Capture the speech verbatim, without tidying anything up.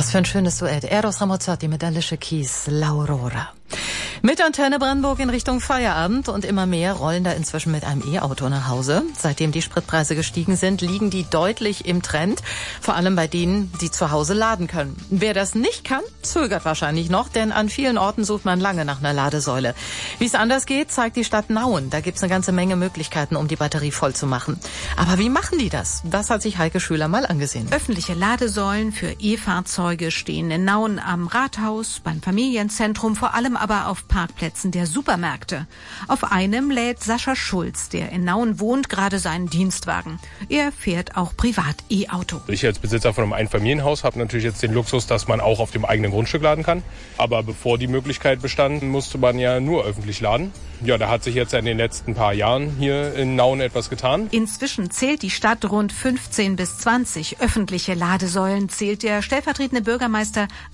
Was für ein schönes Duett. Eros Ramazzotti mit Alicia Keys, L'Aurora. Mit Antenne Brandenburg in Richtung Feierabend und immer mehr rollen da inzwischen mit einem E-Auto nach Hause. Seitdem die Spritpreise gestiegen sind, liegen die deutlich im Trend. Vor allem bei denen, die zu Hause laden können. Wer das nicht kann, zögert wahrscheinlich noch, denn an vielen Orten sucht man lange nach einer Ladesäule. Wie es anders geht, zeigt die Stadt Nauen. Da gibt's eine ganze Menge Möglichkeiten, um die Batterie voll zu machen. Aber wie machen die das? Das hat sich Heike Schüler mal angesehen. Öffentliche Ladesäulen für E-Fahrzeuge stehen in Nauen am Rathaus, beim Familienzentrum, vor allem aber auf Parkplätzen der Supermärkte. Auf einem lädt Sascha Schulz, der in Nauen wohnt, gerade seinen Dienstwagen. Er fährt auch privat E-Auto. Ich als Besitzer von einem Einfamilienhaus habe natürlich jetzt den Luxus, dass man auch auf dem eigenen Grundstück laden kann. Aber bevor die Möglichkeit bestand, musste man ja nur öffentlich laden. Ja, da hat sich jetzt in den letzten paar Jahren hier in Nauen etwas getan. Inzwischen zählt die Stadt rund fünfzehn bis zwanzig öffentliche Ladesäulen, zählt der stellvertretende Bürgermeister